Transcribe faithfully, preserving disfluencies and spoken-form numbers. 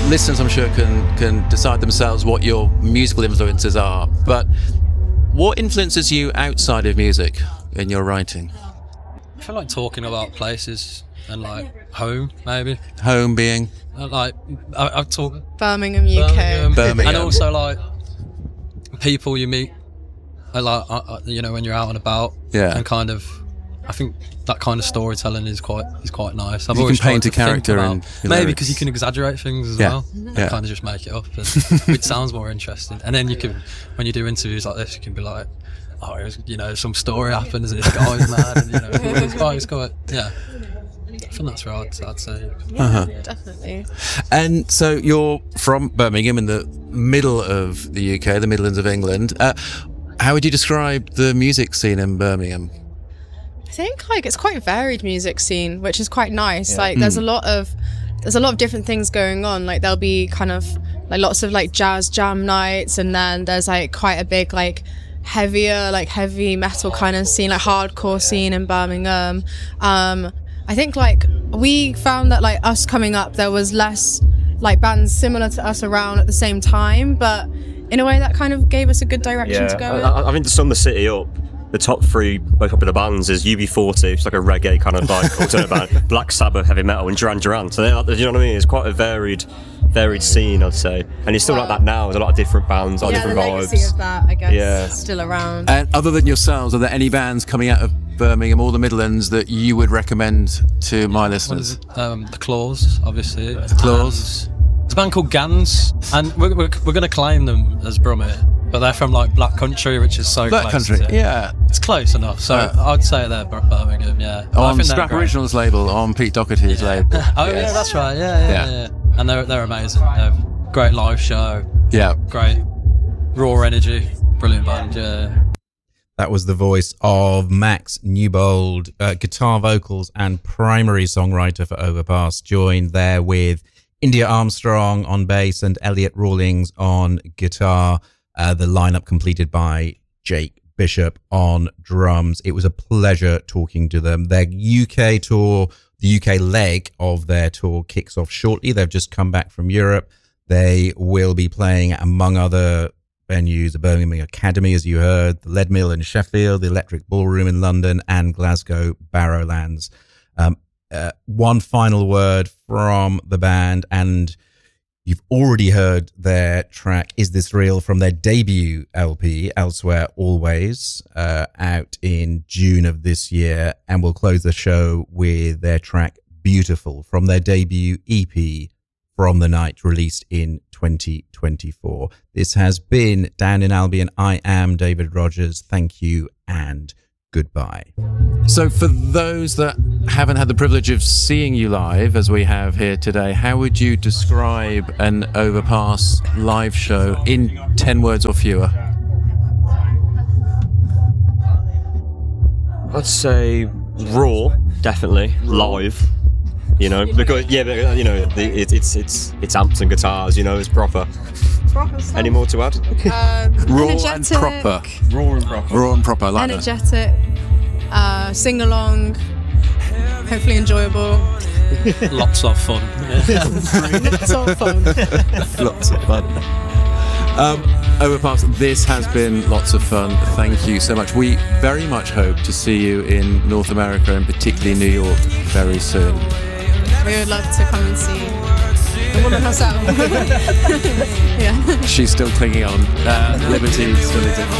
listeners, I'm sure, can can decide themselves what your musical influences are. But what influences you outside of music in your writing? I feel like talking about places and like home, maybe. Home being? Uh, Like I, I've talked Birmingham, U K. Birmingham, Birmingham. and also like people you meet, uh, like uh, uh, you know, when you're out and about, Yeah. and kind of. I think that kind of storytelling is quite is quite nice. I've You always can paint tried a to think character about- in your maybe lyrics. because you can exaggerate things as Yeah. well, Yeah. and kind of just make it up. And it sounds more interesting. And then you can, when you do interviews like this, you can be like, oh, it was, you know, some story happens. And this guy's mad, and you know, it's quite, it's quite, yeah. I think that's right. I'd, I'd say. Uh-huh. Definitely. And so you're from Birmingham, in the middle of the U K, the Midlands of England. Uh, how would you describe the music scene in Birmingham? I think like it's quite a varied music scene, which is quite nice. Like there's a lot of there's a lot of different things going on. Like there'll be kind of like lots of like jazz jam nights, and then there's like quite a big like heavier like heavy metal kind of scene, like hardcore scene in Birmingham. Um, I think like we found that like us coming up, there was less like bands similar to us around at the same time, but in a way that kind of gave us a good direction Yeah, to go in. I, I think to sum the city up, the top three most popular bands is U B forty, it's like a reggae kind of like alternate band, Black Sabbath, heavy metal, and Duran Duran. So they're, you know what I mean? It's quite a varied, varied scene, I'd say. And it's still like that now. There's a lot of different bands, a lot yeah, of the different legacy vibes. of that, I guess, Yeah. is still around. And other than yourselves, are there any bands coming out of Birmingham or the Midlands that you would recommend to my What is listeners? it? Um, the Claws, obviously. The Claws. It's a band called Gans, and we're, we're, we're going to claim them as Brummie, but they're from like Black Country, which is so Black close. Country, to- yeah. It's close enough, so Uh, I'd say they're Bir- Birmingham, yeah. I On think they're Scrap great. Originals label, on Pete Doherty's label. Oh yeah, that's right, yeah, yeah, Yeah. yeah. yeah. And they're, they're amazing. They're great live show, Yeah. great raw energy, brilliant band, yeah. That was the voice of Max Newbold, uh, guitar vocals and primary songwriter for Overpass, joined there with India Armstrong on bass and Elliot Rawlings on guitar. Uh, the lineup completed by Jake Bishop on drums. It was a pleasure talking to them. Their U K tour, the U K leg of their tour, kicks off shortly. They've just come back from Europe. They will be playing, among other venues, the Birmingham Academy, as you heard, the Lead Mill in Sheffield, the Electric Ballroom in London, and Glasgow Barrowlands. Um, uh, one final word from the band, and you've already heard their track Is This Real from their debut L P, Elsewhere Always, uh, out in June of this year, and we'll close the show with their track Beautiful from their debut E P, From the Night, released in twenty twenty-four. This has been Down in Albion. I am David Rogers. Thank you and goodbye. So for those that haven't had the privilege of seeing you live, as we have here today, how would you describe an Overpass live show in ten words or fewer? I'd say raw, definitely, live. You know, because yeah, but, you know, the, it, it's it's it's amps and guitars. You know, it's proper. Proper stuff. Any more to add? Um, Raw and energetic, proper. Raw and proper. Raw and proper, I like that. energetic, uh, sing along, hopefully enjoyable. Lots of fun. It's all fun. Lots of fun. Um, Overpass, this has been lots of fun. Thank you so much. We very much hope to see you in North America and particularly New York very soon. We would love to come and see the woman herself. Yeah. She's still clinging on. Uh, Liberty still exists.